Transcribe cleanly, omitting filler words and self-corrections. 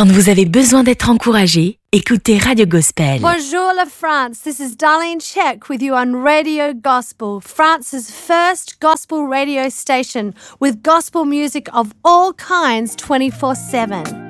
Quand vous avez besoin d'être encouragé, écoutez Radio Gospel. Bonjour la France, this is Darlene Check with you on Radio Gospel, France's first gospel radio station with gospel music of all kinds 24/7.